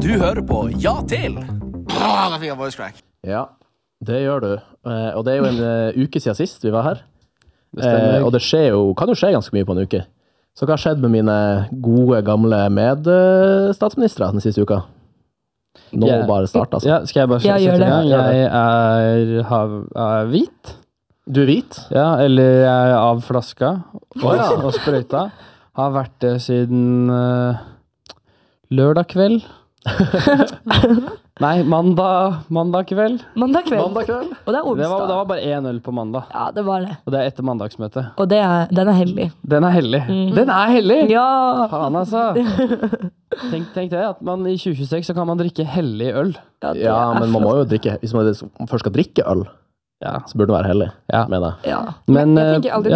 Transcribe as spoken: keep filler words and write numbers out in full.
Du hører på Ja til. Ah, da fikk jeg voice crack. Ja, det gjør du. Eh, og det er jo en uh, uke siden sist vi var her. Eh, og det skjer jo, kan jo skje ganske mye på en uke. Så hva har skjedd med mine gode, gamle medstatsministre den siste uka? Nå Yeah. bare start, altså. Ja, skal jeg bare Ja, gjør sette i det. gang? Jeg er, har, er hvit. Du er hvit? Ja, eller jeg er av flaska og, Å, ja. og sprøyta. Har vært det siden uh, lørdag kveld. Nei, mandag, mandag kveld. Mandag kveld. Mandag kveld? Og det er Det var, onsdag. det var bare én øl på mandag. Ja, det var det. Og det er etter mandagsmøtet. Og det er, den er hellig. Den er hellig. Mhm. Den er hellig! Ja! Faen, altså. Tenk, tenk det, at man i tjue tjueseks så kan man drikke hellig øl. Ja, det Ja, er men man flott. må jo drikke, hvis man først skal drikke øl, Ja. så burde det være hellig, Ja. mener jeg. Ja. Men, jeg eh, tenker aldri